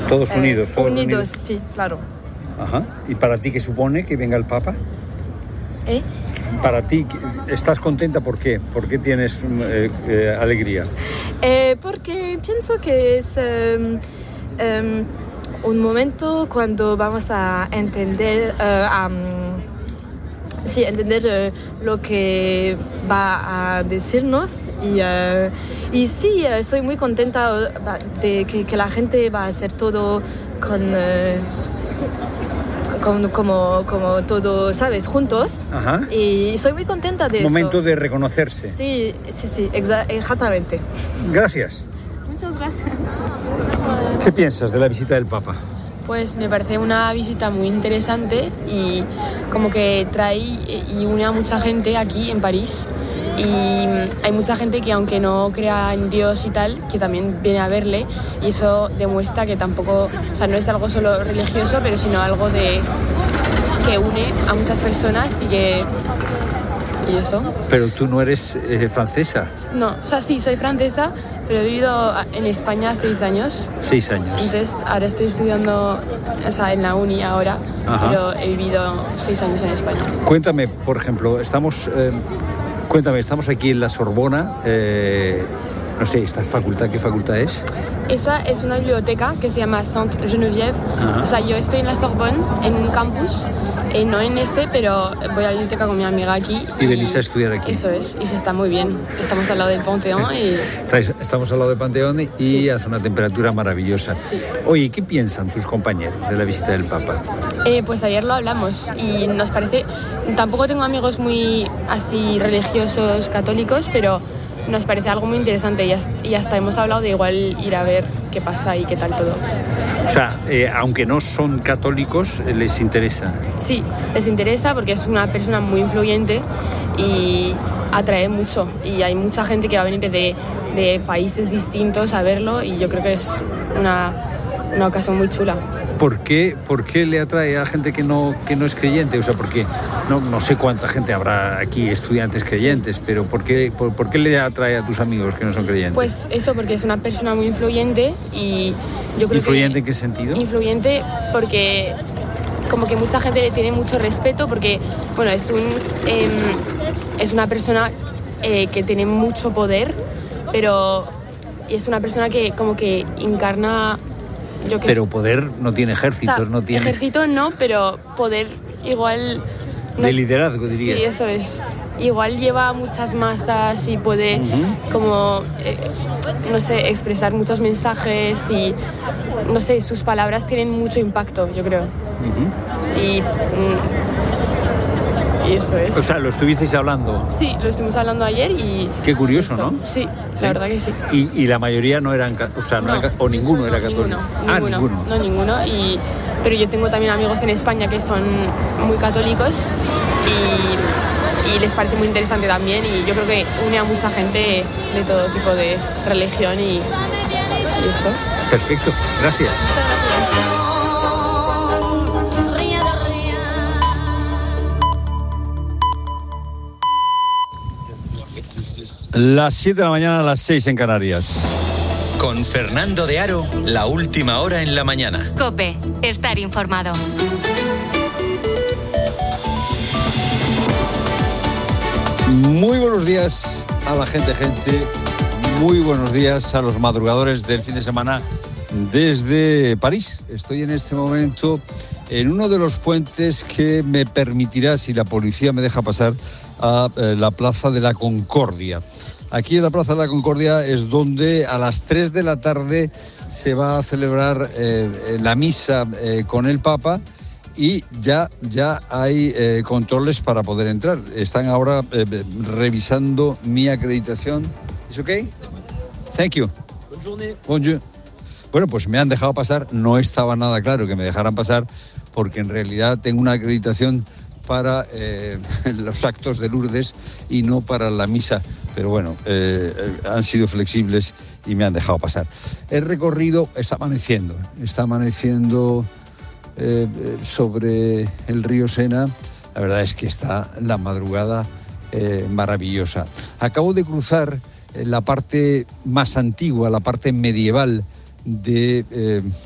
Todos unidos. Unidos, sí, claro. Ajá. ¿Y para ti qué supone que venga el Papa? Para ti, ¿estás contenta? ¿Por qué? ¿Por qué tienes alegría? Porque pienso que es un momento cuando vamos a entender lo que va a decirnos y sí, soy muy contenta de que la gente va a hacer todo como todo, ¿sabes? Juntos. Ajá. Y soy muy contenta de eso. Momento de reconocerse. Sí, exactamente. Gracias. Muchas gracias. ¿Qué piensas de la visita del Papa? Pues me parece una visita muy interesante y como que trae y une a mucha gente aquí en París. Y hay mucha gente que aunque no crea en Dios y tal, que también viene a verle, y eso demuestra que tampoco, o sea, no es algo solo religioso, pero sino algo que une a muchas personas y eso. Pero tú no eres francesa. No, o sea, sí, soy francesa, pero he vivido en España 6 años. 6 años. Entonces ahora estoy estudiando, o sea, en la uni ahora, pero he vivido 6 años en España. Cuéntame, por ejemplo, estamos aquí en la Sorbona, no sé, ¿esta facultad qué facultad es? Esa es una biblioteca que se llama Sainte Geneviève. O sea, yo estoy en la Sorbonne, en un campus, no en ese, pero voy a la biblioteca con mi amiga aquí. Y venís a estudiar aquí. Eso es, y se está muy bien. Estamos al lado del Panteón y... Estamos al lado del Panteón y sí, hace una temperatura maravillosa. Sí. Oye, ¿qué piensan tus compañeros de la visita del Papa? Pues ayer lo hablamos y nos parece... Tampoco tengo amigos muy así religiosos, católicos, pero nos parece algo muy interesante y hasta hemos hablado de igual ir a ver qué pasa y qué tal todo. O sea, aunque no son católicos, les interesa. Sí, les interesa porque es una persona muy influyente y atrae mucho. Y hay mucha gente que va a venir de países distintos a verlo y yo creo que es una ocasión muy chula. ¿Por qué le atrae a gente que no es creyente? O sea, porque no sé cuánta gente habrá aquí, estudiantes creyentes, pero ¿por qué le atrae a tus amigos que no son creyentes? Pues eso, porque es una persona muy influyente y yo creo ¿Influyente en qué sentido? Influyente porque como que mucha gente le tiene mucho respeto porque, bueno, es una persona que tiene mucho poder, pero es una persona que como que encarna... Pero poder no tiene ejércitos, o sea, no tiene... Ejército no, pero poder igual... de liderazgo, diría. Sí, eso es. Igual lleva muchas masas y puede como, no sé, expresar muchos mensajes y, no sé, sus palabras tienen mucho impacto, yo creo. Y eso es. O sea, ¿lo estuvisteis hablando? Sí, lo estuvimos hablando ayer y... Qué curioso, eso, ¿no? Sí, la verdad que sí. Y la mayoría no eran, o sea, o ninguno era católico. Ninguno. No, ninguno. Pero yo tengo también amigos en España que son muy católicos y les parece muy interesante también y yo creo que une a mucha gente de todo tipo de religión y eso. Perfecto, gracias. Muchas gracias. Las 7 de la mañana, las 6 en Canarias. Con Fernando de Aro, la última hora en la mañana. COPE, estar informado. Muy buenos días a la gente. Muy buenos días a los madrugadores del fin de semana desde París. Estoy en este momento en uno de los puentes que me permitirá, si la policía me deja pasar, a la Plaza de la Concordia. Aquí en la Plaza de la Concordia es donde a las 3 de la tarde se va a celebrar la misa con el Papa y ya hay controles para poder entrar. Están ahora revisando mi acreditación. ¿Es ok? Thank you. Bonjour. Bueno, pues me han dejado pasar. No estaba nada claro que me dejaran pasar porque en realidad tengo una acreditación para los actos de Lourdes y no para la misa. Pero bueno, han sido flexibles y me han dejado pasar. El recorrido está amaneciendo sobre el río Sena. La verdad es que está la madrugada maravillosa. Acabo de cruzar la parte más antigua, la parte medieval de